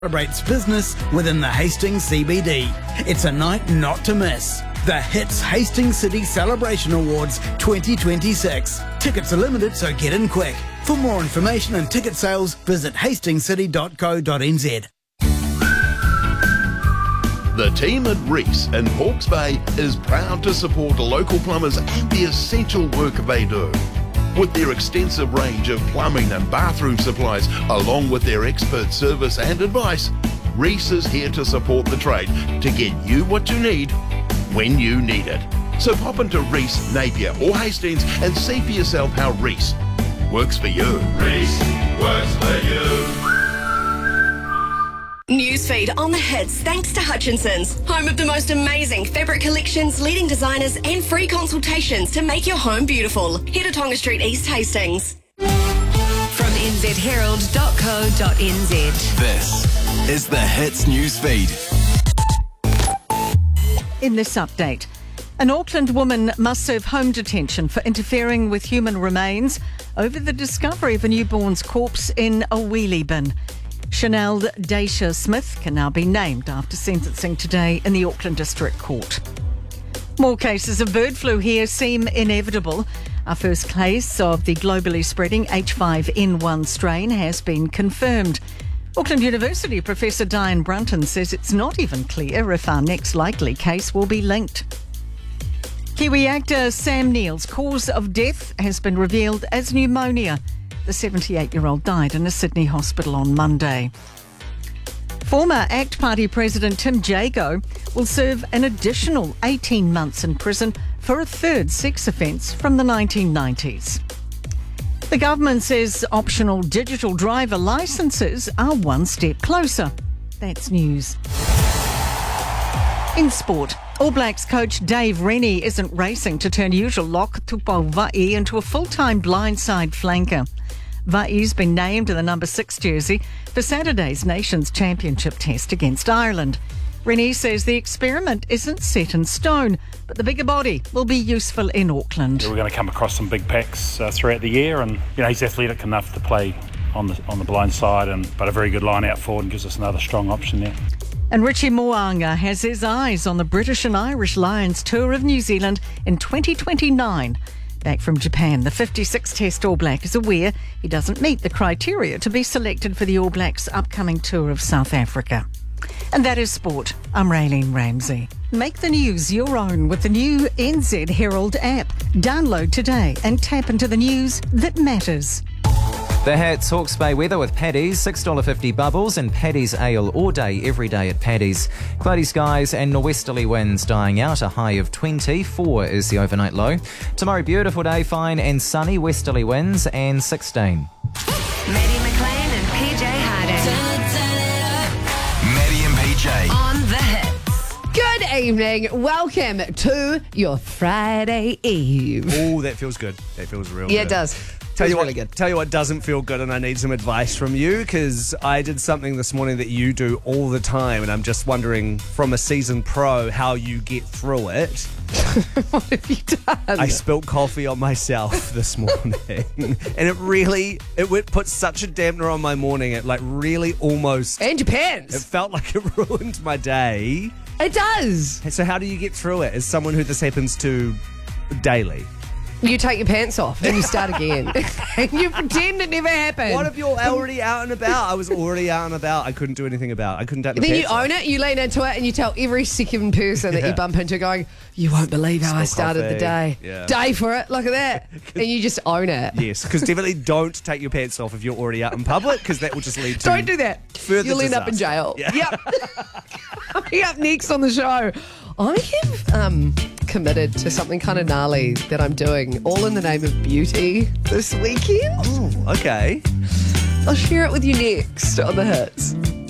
Celebrates business within the Hastings CBD. It's a night not to miss. The HITS Hastings City Celebration Awards 2026. Tickets are limited, so get in quick. For more information and ticket sales, visit hastingscity.co.nz. The team at Reese in Hawke's Bay is proud to support local plumbers and the essential work they do. With their extensive range of plumbing and bathroom supplies, along with their expert service and advice, Reese is here to support the trade to get you what you need when you need it. So pop into Reese, Napier or Hastings and see for yourself how Reese works for you. Reese works for you. Newsfeed on the hits thanks to Hutchinson's, home of the most amazing fabric collections, leading designers and free consultations to make your home beautiful. Head to Tonga Street East Hastings. From nzherald.co.nz. This is the Hits Newsfeed. In this update, an Auckland woman must serve home detention for interfering with human remains over the discovery of a newborn's corpse in a wheelie bin. Chanel Dacia Smith can now be named after sentencing today in the Auckland District Court. More cases of bird flu here seem inevitable. Our first case of the globally spreading H5N1 strain has been confirmed. Auckland University Professor Diane Brunton says it's not even clear if our next likely case will be linked. Kiwi actor Sam Neill's cause of death has been revealed as pneumonia. The 78-year-old died in a Sydney hospital on Monday. Former ACT Party President Tim Jago will serve an additional 18 months in prison for a third sex offence from the 1990s. The government says optional digital driver licences are one step closer. That's news. In sport, All Blacks coach Dave Rennie isn't racing to turn usual lock Tupou into a full-time blindside flanker. Va'i's been named in the number 6 jersey for Saturday's Nations Championship test against Ireland. Rennie says the experiment isn't set in stone, but the bigger body will be useful in Auckland. We're going to come across some big packs throughout the year, and he's athletic enough to play on the blind side, but a very good line out forward and gives us another strong option there. And Richie Mo'unga has his eyes on the British and Irish Lions tour of New Zealand in 2029. Back from Japan, the 56 Test All Black is aware he doesn't meet the criteria to be selected for the All Blacks' upcoming tour of South Africa. And that is sport. I'm Raylene Ramsey. Make the news your own with the new NZ Herald app. Download today and tap into the news that matters. The Hats Hawke's Bay weather with Paddy's, $6.50 bubbles and Paddy's ale all day, every day at Paddy's. Cloudy skies and norwesterly winds dying out, a high of 24 is the overnight low. Tomorrow, beautiful day, fine and sunny, westerly winds and 16. Maddie McLean and PJ Harding. Maddie and PJ. On the hits. Good evening. Welcome to your Friday Eve. Oh, that feels good. That feels real good. Yeah, it does. Tell you really good. what doesn't feel good, and I need some advice from you, because I did something this morning that you do all the time, and I'm just wondering, from a seasoned pro, how you get through it. What have you done? I spilled coffee on myself this morning, and it put such a dampener on my morning. It really almost... And your pants. It felt like it ruined my day. It does. So how do you get through it as someone who this happens to daily? You take your pants off and you start again. And you pretend it never happened. What if you're already out and about? I was already out and about. I couldn't do anything about it. I couldn't take my pants pants off. Then you own it, you lean into it, and you tell every second person that you bump into going, you won't believe how I started the day. Yeah. Day for it, look at that. And you just own it. Yes, because definitely don't take your pants off if you're already out in public, because that will just lead to Don't do that. further You'll disaster. end up in jail. Yeah. Yep. Coming up next on the show, I have committed to something kind of gnarly that I'm doing, all in the name of beauty this weekend. Oh, okay. I'll share it with you next on the hits.